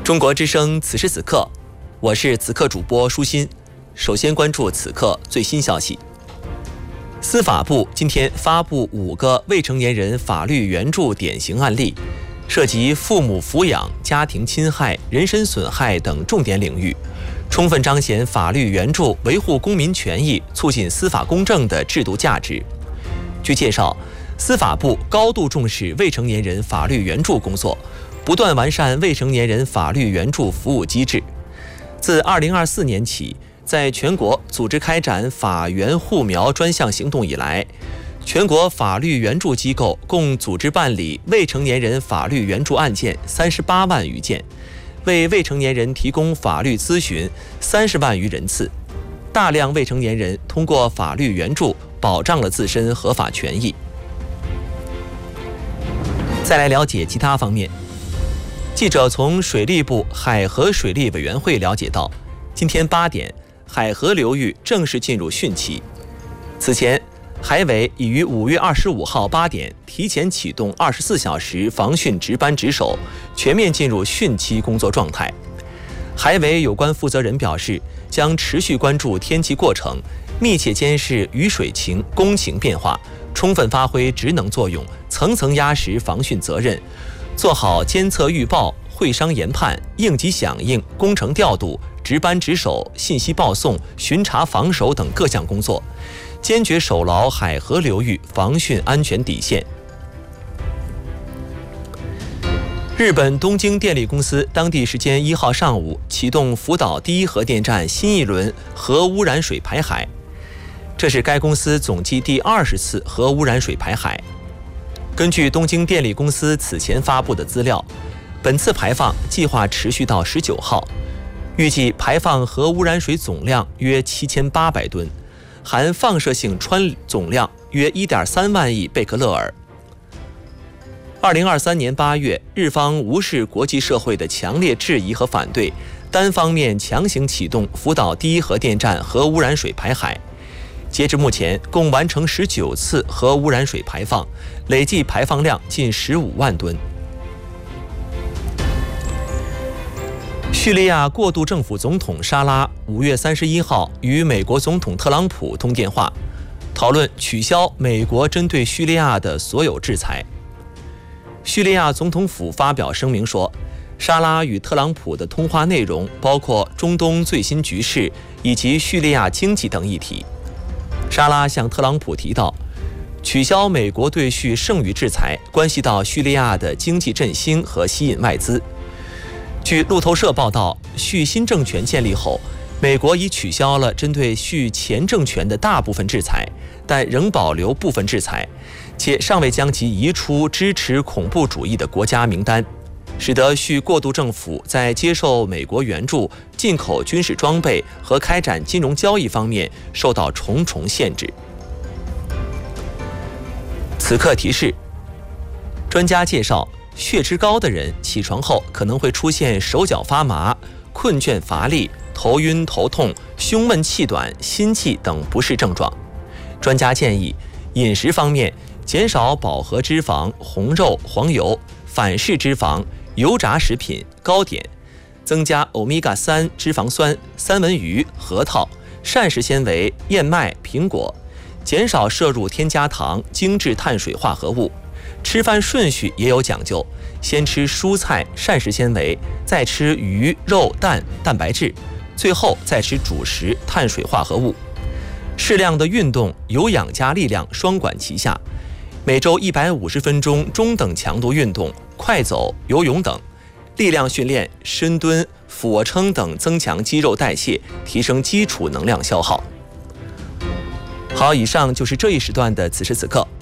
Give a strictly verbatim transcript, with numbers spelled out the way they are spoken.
中国之声此时此刻，我是此刻主播舒心。首先关注此刻最新消息。司法部今天发布五个未成年人法律援助典型案例，涉及父母抚养、家庭侵害、人身损害等重点领域，充分彰显法律援助维护公民权益、促进司法公正的制度价值。据介绍，司法部高度重视未成年人法律援助工作，不断完善未成年人法律援助服务机制。自二零二四年起，在全国组织开展法援护苗专项行动以来，全国法律援助机构共组织办理未成年人法律援助案件三十八万余件，为未成年人提供法律咨询三十万余人次。大量未成年人通过法律援助保障了自身合法权益。再来了解其他方面。记者从水利部海河水利委员会了解到，今天八点，海河流域正式进入汛期。此前，海委已于五月二十五号八点提前启动二十四小时防汛值班值守，全面进入汛期工作状态。海委有关负责人表示，将持续关注天气过程，密切监视雨水情、工情变化，充分发挥职能作用，层层压实防汛责任，做好监测预报、会商研判、应急响应、工程调度、值班值守、信息报送、巡查防守等各项工作，坚决守牢海河流域防汛安全底线。日本东京电力公司当地时间一号上午启动福岛第一核电站新一轮核污染水排海，这是该公司总计第二十次核污染水排海。根据东京电力公司此前发布的资料，本次排放计划持续到十九号，预计排放核污染水总量约七千八百吨，含放射性氚总量约一点三万亿贝克勒尔。二零二三年八月，日方无视国际社会的强烈质疑和反对，单方面强行启动福岛第一核电站核污染水排海。截至目前，共完成十九次核污染水排放，累计排放量近十五万吨。叙利亚过渡政府总统沙拉五月三十一号与美国总统特朗普通电话，讨论取消美国针对叙利亚的所有制裁。叙利亚总统府发表声明说，沙拉与特朗普的通话内容包括中东最新局势以及叙利亚经济等议题。沙拉向特朗普提到，取消美国对叙剩余制裁关系到叙利亚的经济振兴和吸引外资。据路透社报道，叙新政权建立后，美国已取消了针对叙前政权的大部分制裁，但仍保留部分制裁，且尚未将其移出支持恐怖主义的国家名单，使得叙过渡政府在接受美国援助、进口军事装备和开展金融交易方面受到重重限制。此刻提示：专家介绍，血脂高的人起床后可能会出现手脚发麻、困倦乏力、头晕头痛、胸闷气短、心悸等不适症状。专家建议，饮食方面减少饱和脂肪、红肉、黄油、反式脂肪、油炸食品、糕点，增加欧米伽三脂肪酸、三文鱼、核桃、膳食纤维、燕麦、苹果，减少摄入添加糖、精致碳水化合物。吃饭顺序也有讲究，先吃蔬菜、膳食纤维，再吃鱼、肉、蛋、蛋白质，最后再吃主食、碳水化合物。适量的运动，有氧加力量双管齐下，每周一百五十分钟中等强度运动，快走、游泳等，力量训练、深蹲、俯卧撑等增强肌肉代谢，提升基础能量消耗。好，以上就是这一时段的此时此刻。